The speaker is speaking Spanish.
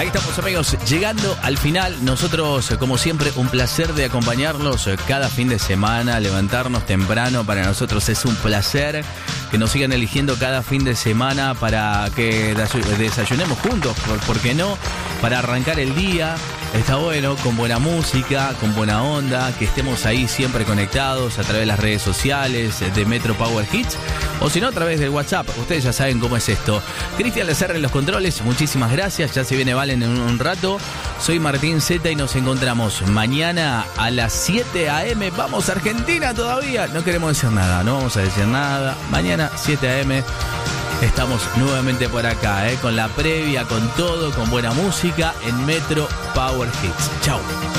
estamos, amigos, llegando al final. Nosotros, como siempre, un placer de acompañarlos cada fin de semana, levantarnos temprano. Para nosotros es un placer que nos sigan eligiendo cada fin de semana para que desayunemos juntos, ¿por qué no? Para arrancar el día. Está bueno, con buena música, con buena onda, que estemos ahí siempre conectados a través de las redes sociales de Metro Power Hits, o si no, a través del WhatsApp. Ustedes ya saben cómo es esto. Cristian Lecerra en los controles, muchísimas gracias. Ya se viene Valen en un rato. Soy Martín Z y nos encontramos mañana a las 7 a.m. Vamos a Argentina todavía. No queremos decir nada, no vamos a decir nada. Mañana 7 a.m. Estamos nuevamente por acá, con la previa, con todo, con buena música en Metro Power Hits. Chau.